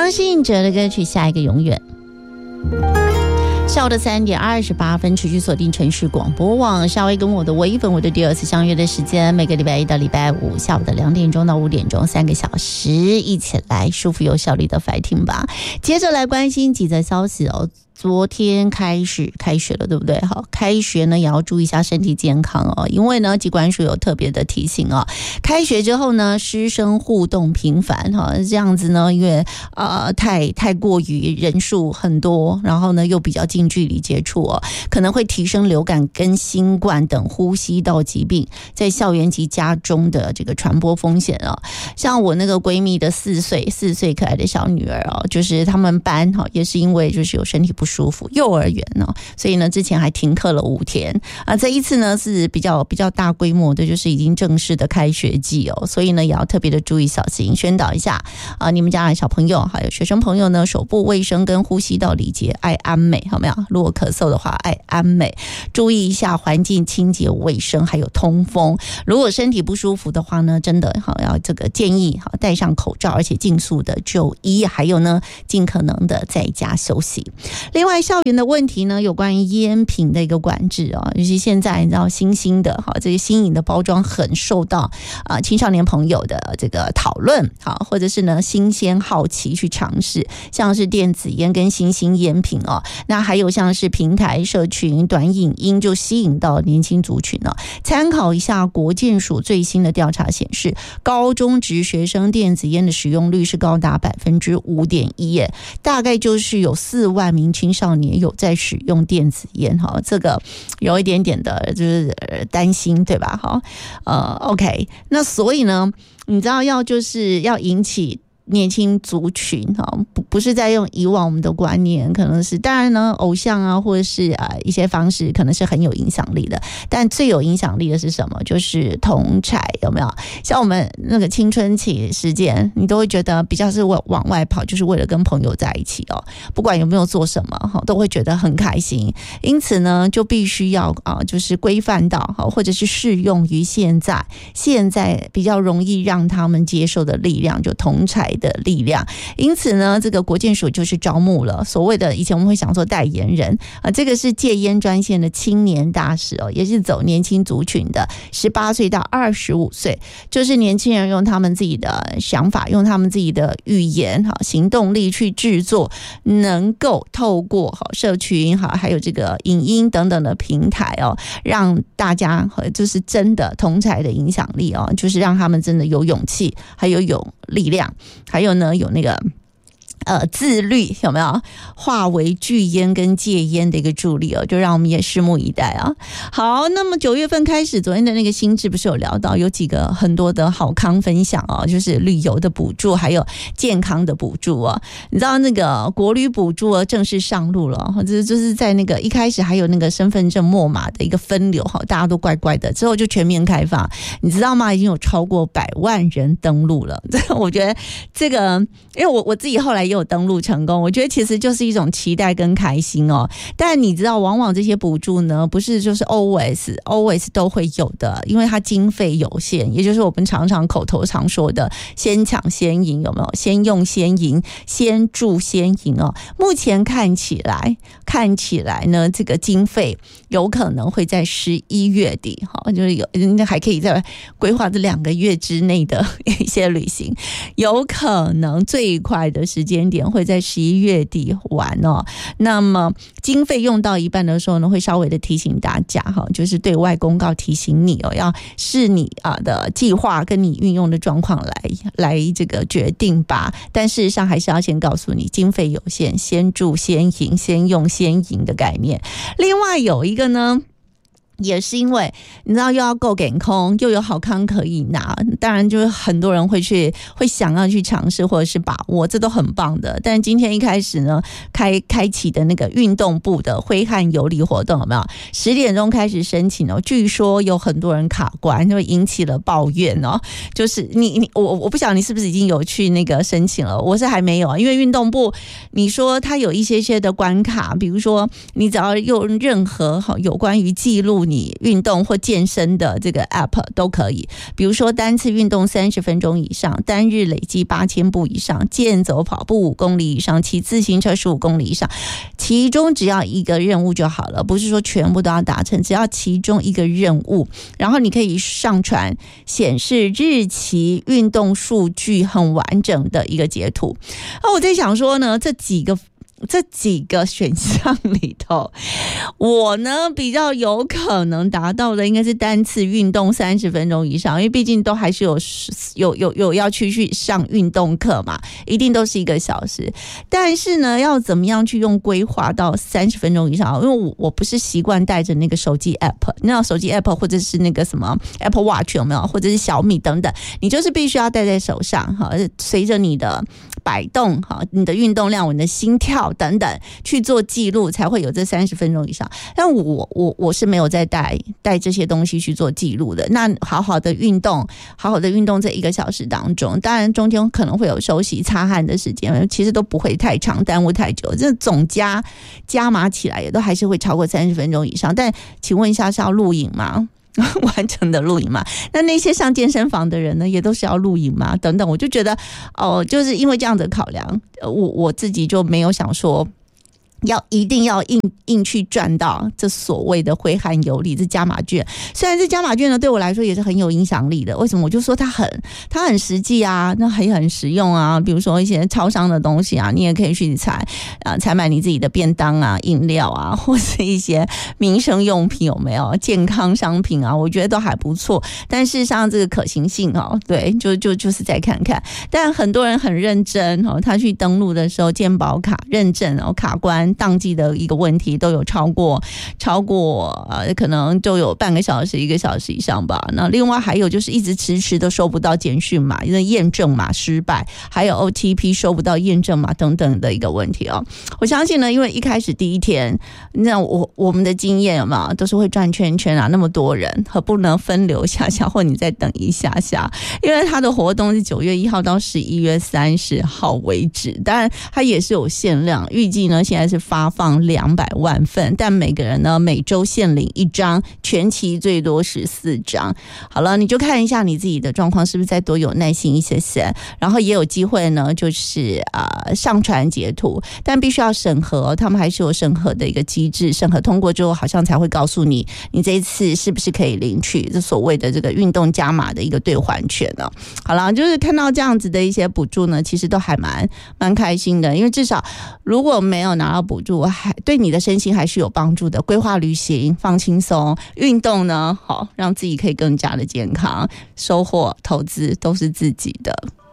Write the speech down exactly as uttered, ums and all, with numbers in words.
张信哲的歌曲《下一个永远》。下午的三点二十八分，持续锁定城市广播网，稍微跟我的微粉我的第二次相约的时间，每个礼拜一到礼拜五下午的两点钟到五点钟，三个小时，一起来舒服有效率的 fighting 吧。接着来关心几则消息哦。昨天开始开学了，对不对？好，开学呢也要注意一下身体健康哦，因为呢疾管署有特别的提醒哦，开学之后呢，师生互动频繁哈，这样子呢，因为呃太太过于人数很多，然后呢又比较近距离接触哦，可能会提升流感跟新冠等呼吸道疾病在校园及家中的这个传播风险哦。像我那个闺蜜的四岁四岁可爱的小女儿哦，就是他们班哈也是因为就是有身体不舒服，幼儿园哦，所以呢之前还停课了五天啊。这一次呢是比较比较大规模的，就是已经正式的开学季哦，所以呢也要特别的注意小心，宣导一下啊，你们家的小朋友还有学生朋友呢，手部卫生跟呼吸道礼节爱安美，好没有？如果咳嗽的话爱安美，注意一下环境清洁卫生，还有通风。如果身体不舒服的话呢，真的好要这个建议好戴上口罩，而且尽速的就医，还有呢尽可能的在家休息。另外校园的问题呢，有关于烟品的一个管制啊，尤其现在你知道新兴的哈，这个新颖的包装很受到啊青少年朋友的这个讨论，好，或者是呢新鲜好奇去尝试，像是电子烟跟新兴烟品哦，那还有像是平台社群短影音就吸引到年轻族群哦。参考一下国健署最新的调查显示，高中职学生电子烟的使用率是高达百分之五点一耶，大概就是有四万名青少年有在使用电子烟哈，这个有一点点的就是担心，对吧？哈，呃 ，OK， 那所以呢，你知道要就是要引起年轻族群哈，不不是在用以往我们的观念，可能是当然呢，偶像啊，或者是啊一些方式，可能是很有影响力的。但最有影响力的是什么？就是同侪，有没有？像我们那个青春期时间，你都会觉得比较是往往外跑，就是为了跟朋友在一起哦。不管有没有做什么哈，都会觉得很开心。因此呢，就必须要啊，就是规范到哈，或者是适用于现在现在比较容易让他们接受的力量，就同侪的力量。因此呢，这个国健署就是招募了所谓的以前我们会想说代言人啊，这个是戒烟专线的青年大使哦，也是走年轻族群的，十八岁到二十五岁，就是年轻人用他们自己的想法，用他们自己的语言哈行动力去制作，能够透过哈社群哈还有这个影音等等的平台哦，让大家就是真的同侪的影响力哦，就是让他们真的有勇气，还有有力量，还有呢有那个呃，自律有没有化为拒烟跟戒烟的一个助力哦？就让我们也拭目以待啊。好，那么九月份开始，昨天的那个新制不是有聊到有几个很多的好康分享哦，就是旅游的补助，还有健康的补助哦。你知道那个国旅补助正式上路了，这就是在那个一开始还有那个身份证末码的一个分流哈，大家都怪怪的，之后就全面开放，你知道吗？已经有超过百万人登录了。我觉得这个，因为我我自己后来也有登录成功，我觉得其实就是一种期待跟开心哦。但你知道往往这些补助呢不是就是 always always 都会有的，因为它经费有限，也就是我们常常口头常说的先抢先赢，有没有？先用先赢，先住先赢哦。目前看起来看起来呢，这个经费有可能会在十一月底哈，就是有还可以在规划这两个月之内的一些旅行，有可能最快的时间点会在十一月底完哦。那么经费用到一半的时候呢，会稍微的提醒大家哈，就是对外公告提醒你哦，要视你啊的计划跟你运用的状况来来这个决定吧。但事实上还是要先告诉你，经费有限，先住先赢，先用先赢的概念。另外有一个呢，也是因为你知道又要够给空，又有好康可以拿，当然就是很多人会去会想要去尝试或者是把握，这都很棒的。但今天一开始呢，开开启的那个运动部的挥汗有礼活动有没有？十点钟开始申请哦，据说有很多人卡关，就引起了抱怨哦。就是你你我我不晓得你是不是已经有去那个申请了，我是还没有，因为运动部你说它有一些些的关卡，比如说你只要用任何有关于记录你运动或健身的这个 App 都可以，比如说单次运动三十分钟以上，单日累计八千步以上，健走跑步五公里以上，骑自行车十五公里以上，其中只要一个任务就好了，不是说全部都要达成，只要其中一个任务，然后你可以上传显示日期、运动数据很完整的一个截图。那我在想说呢，这几个这几个选项里头，我呢比较有可能达到的应该是单次运动三十分钟以上，因为毕竟都还是有有有有要去去上运动课嘛，一定都是一个小时。但是呢，要怎么样去用规划到三十分钟以上？因为我我不是习惯带着那个手机 app， 那手机 app 或者是那个什么 Apple Watch 有没有，或者是小米等等，你就是必须要带在手上哈，随着你的摆动哈，你的运动量、你的心跳等等去做记录，才会有这三十分钟以上。但我我我是没有在带带这些东西去做记录的。那好好的运动，好好的运动这一个小时当中，当然中间可能会有休息、擦汗的时间，其实都不会太长，耽误太久。这总加加码起来也都还是会超过三十分钟以上。但请问一下，是要录影吗？完整的录影嘛？那那些上健身房的人呢，也都是要录影嘛？等等，我就觉得哦，就是因为这样的考量，我我自己就没有想说要一定要硬硬去赚到这所谓的挥汗有力这加码券。虽然这加码券呢对我来说也是很有影响力的，为什么？我就说它很它很实际啊，那也很实用啊。比如说一些超商的东西啊，你也可以去采啊采买你自己的便当啊、饮料啊，或是一些民生用品，有没有健康商品啊？我觉得都还不错。但事实上这个可行性哦，对，就就就是再看看。但很多人很认真哦，他去登录的时候，健保卡认证哦，卡关当季的一个问题都有超过超过呃，可能就有半个小时、一个小时以上吧。那另外还有就是一直迟迟都收不到简讯码，因为验证码失败，还有 O T P 收不到验证码等等的一个问题哦。我相信呢，因为一开始第一天，那我我们的经验嘛，都是会转圈圈啊，那么多人，何不能分流下下，或你再等一下下？因为它的活动是九月一号到十一月三十号为止，当然它也是有限量，预计呢现在是发放两百万份，但每个人呢每周限领一张，全期最多十四张。好了，你就看一下你自己的状况是不是再多有耐心一些些，然后也有机会呢，就是呃上传截图，但必须要审核，他们还是有审核的一个机制，审核通过之后，好像才会告诉你，你这一次是不是可以领取这所谓的这个运动加码的一个兑换权呢？好了，就是看到这样子的一些补助呢，其实都还蛮蛮开心的，因为至少如果没有拿到补助，还对你的身心还是有帮助的。规划旅行，放轻松，运动呢，好让自己可以更加的健康，收获投资都是自己的。